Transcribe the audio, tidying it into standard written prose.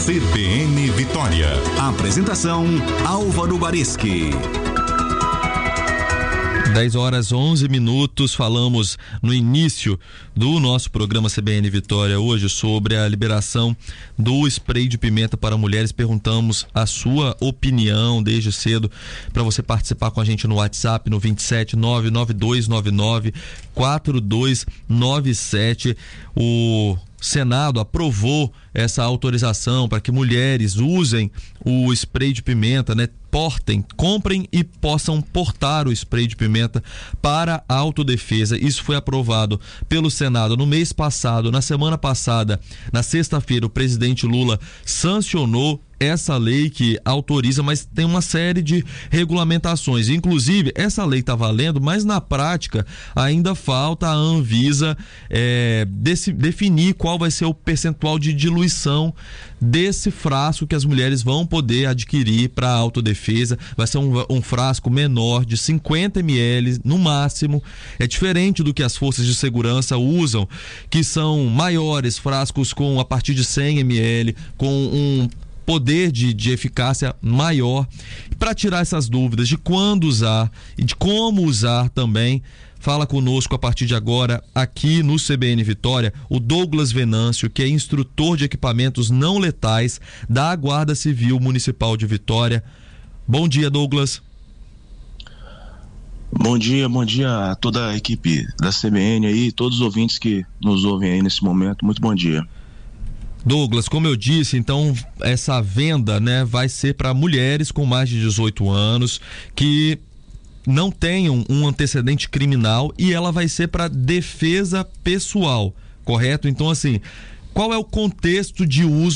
CBN Vitória. Apresentação Álvaro Barischi. 10h11, falamos no início do nosso programa CBN Vitória hoje sobre a liberação do spray de pimenta para mulheres. Perguntamos a sua opinião desde cedo para você participar com a gente no WhatsApp no 27 99299 4297. O Senado aprovou essa autorização para que mulheres usem o spray de pimenta, comprem e possam portar o spray de pimenta para a autodefesa. Isso foi aprovado pelo Senado no mês passado. Na semana passada, na sexta-feira, o presidente Lula sancionou essa lei que autoriza, mas tem uma série de regulamentações. Inclusive, essa lei está valendo, mas na prática ainda falta a Anvisa definir qual vai ser o percentual de diluição desse frasco que as mulheres vão poder adquirir para a autodefesa. Vai ser um frasco menor de 50 ml no máximo. É diferente do que as forças de segurança usam, que são maiores, frascos com a partir de 100 ml, com um poder de eficácia maior. Para tirar essas dúvidas de quando usar e de como usar também, fala conosco a partir de agora aqui no CBN Vitória o Douglas Venâncio, que é instrutor de equipamentos não letais da Guarda Civil Municipal de Vitória. Bom dia, Douglas. Bom dia a toda a equipe da CBN aí, todos os ouvintes que nos ouvem aí nesse momento. Muito bom dia. Douglas, como eu disse, então essa venda, vai ser para mulheres com mais de 18 anos que não tenham um antecedente criminal, e ela vai ser para defesa pessoal, correto? Então, assim, qual é o contexto de uso